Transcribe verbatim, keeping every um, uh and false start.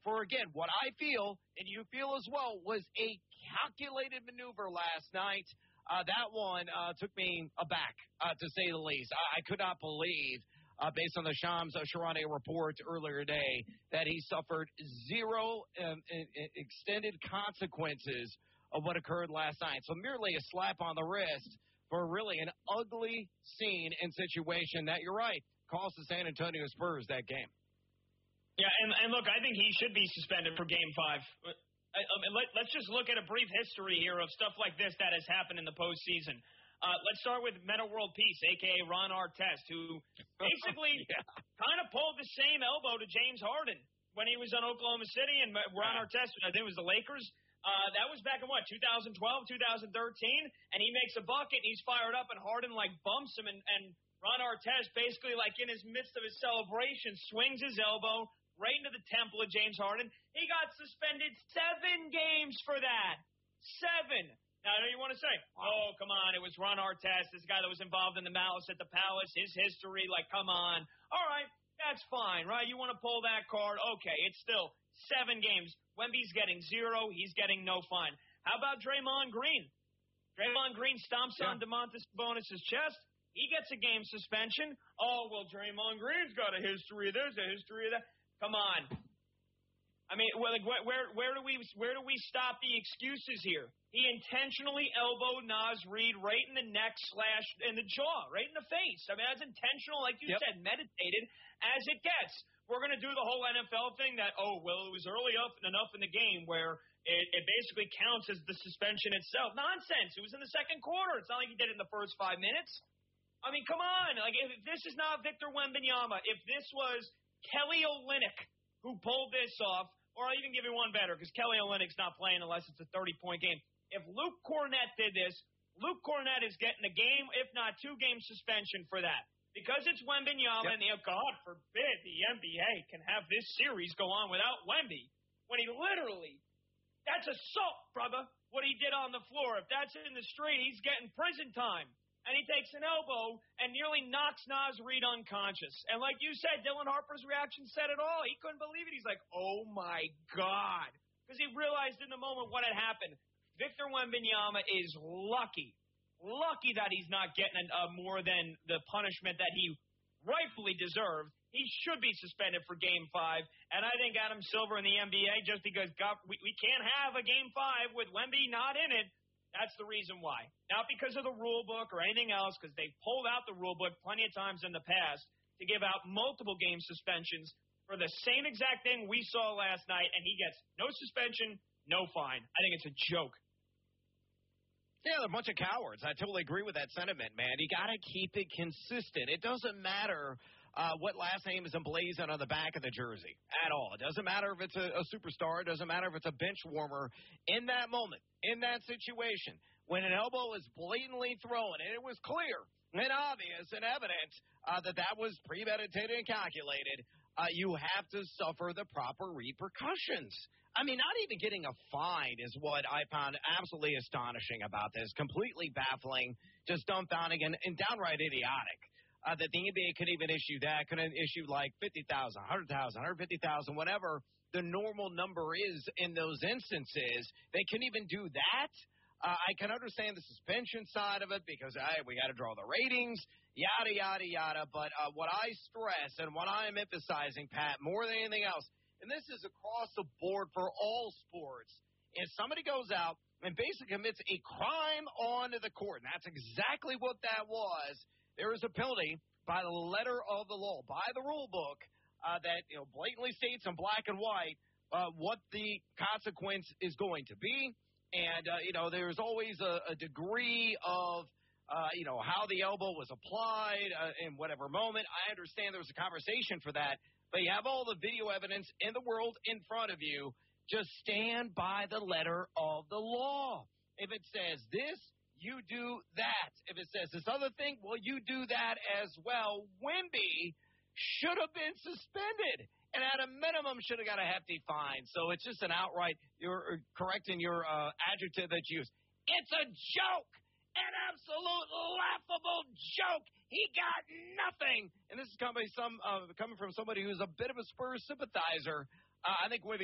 for, again, what I feel, and you feel as well, was a calculated maneuver last night. Uh, that one uh, took me aback, uh, to say the least. I, I could not believe, uh, based on the Shams Charania report earlier today, that he suffered zero um, extended consequences of what occurred last night. So merely a slap on the wrist for really an ugly scene and situation that, you're right, cost the San Antonio Spurs that game. Yeah, and, and look, I think he should be suspended for Game five. I, I mean, let, let's just look at a brief history here of stuff like this that has happened in the postseason. Uh, let's start with Metta World Peace, a k a. Ron Artest, who basically yeah. kind of pulled the same elbow to James Harden when he was on Oklahoma City, and Ron yeah. Artest, I think it was the Lakers. Uh, that was back in, what, twenty twelve, twenty thirteen, and he makes a bucket, and he's fired up, and Harden, like, bumps him, and, and Ron Artest basically, like, in his midst of his celebration, swings his elbow right into the temple of James Harden. He got suspended seven games for that. Seven. Now, I know you want to say, oh, come on, it was Ron Artest, this guy that was involved in the malice at the Palace, his history, like, come on. All right, that's fine, right? You want to pull that card? Okay, it's still seven games. Wemby's getting zero. He's getting no fine. How about Draymond Green? Draymond Green stomps yeah. on DeMontis Sabonis' chest. He gets a game suspension. Oh, well, Draymond Green's got a history of this, a history of that. Come on. I mean, well, like, where where do we where do we stop the excuses here? He intentionally elbowed Naz Reid right in the neck slash in the jaw, right in the face. I mean, that's intentional, like you yep. said, meditated as it gets. We're going to do the whole N F L thing that, oh, well, it was early up enough in the game where it, it basically counts as the suspension itself. Nonsense. It was in the second quarter. It's not like he did it in the first five minutes. I mean, come on. Like, if this is not Victor Wembanyama, if this was Kelly Olynyk who pulled this off, or I'll even give you one better because Kelly Olynyk's not playing unless it's a thirty-point game. If Luke Cornett did this, Luke Cornett is getting a game, if not two-game suspension for that. Because it's Wembanyama, yep. and the, God forbid the N B A can have this series go on without Wemby, when he literally, that's assault, brother, what he did on the floor. If that's in the street, he's getting prison time. And he takes an elbow and nearly knocks Naz Reid unconscious. And like you said, Dylan Harper's reaction said it all. He couldn't believe it. He's like, oh, my God. Because he realized in the moment what had happened. Victor Wembanyama is lucky, lucky that he's not getting a, a more than the punishment that he rightfully deserved. He should be suspended for Game five. And I think Adam Silver in the N B A, just because God, we, we can't have a Game five with Wemby not in it, that's the reason why. Not because of the rule book or anything else, because they've pulled out the rule book plenty of times in the past to give out multiple game suspensions for the same exact thing we saw last night, and he gets no suspension, no fine. I think it's a joke. Yeah, they're a bunch of cowards. I totally agree with that sentiment, man. You got to keep it consistent. It doesn't matter uh, what last name is emblazoned on the back of the jersey at all. It doesn't matter if it's a, a superstar. It doesn't matter if it's a bench warmer. In that moment, in that situation, when an elbow is blatantly thrown, and it was clear and obvious and evident uh, that that was premeditated and calculated, uh, you have to suffer the proper repercussions. I mean, not even getting a fine is what I found absolutely astonishing about this. Completely baffling, just dumbfounding, and, and downright idiotic. Uh, that the N B A could even issue that, could issue like fifty thousand, one hundred thousand, one hundred fifty thousand, whatever the normal number is in those instances. They can even do that. Uh, I can understand the suspension side of it because I, we got to draw the ratings, yada, yada, yada. But uh, what I stress and what I am emphasizing, Pat, more than anything else, and this is across the board for all sports, if somebody goes out and basically commits a crime onto the court, and that's exactly what that was, there is a penalty by the letter of the law, by the rule book, uh, that you know blatantly states in black and white uh, what the consequence is going to be. And, uh, you know, there's always a, a degree of, uh, you know, how the elbow was applied uh, in whatever moment. I understand there's a conversation for that. But you have all the video evidence in the world in front of you. Just stand by the letter of the law. If it says this, you do that. If it says this other thing, well, you do that as well. Wemby should have been suspended, and at a minimum should have got a hefty fine. So it's just an outright, you're correcting your uh, adjective that you used. It's a joke, an absolute laughable joke. He got nothing. And this is coming, some, uh, coming from somebody who's a bit of a Spurs sympathizer. Uh, I think Wemby